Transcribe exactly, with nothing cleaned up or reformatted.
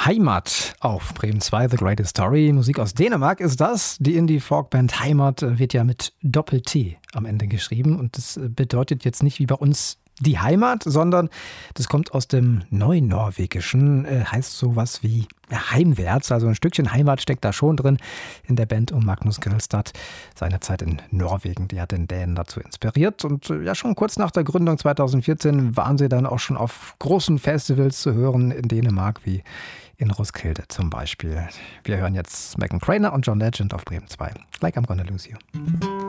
Heimat auf Bremen zwei, The Greatest Story. Musik aus Dänemark ist das. Die Indie-Folk-Band Heimat wird ja mit Doppel-T am Ende geschrieben. Und das bedeutet jetzt nicht wie bei uns die Heimat, sondern das kommt aus dem Neunorwegischen, äh, heißt sowas wie ja, heimwärts. Also ein Stückchen Heimat steckt da schon drin in der Band um Magnus Grillstad. Seine Zeit in Norwegen, die hat den Dänen dazu inspiriert. Und äh, ja, schon kurz nach der Gründung zweitausendvierzehn waren sie dann auch schon auf großen Festivals zu hören in Dänemark, wie in Roskilde zum Beispiel. Wir hören jetzt Meghan Trainor und John Legend auf Bremen zwei. Like I'm Gonna Lose You.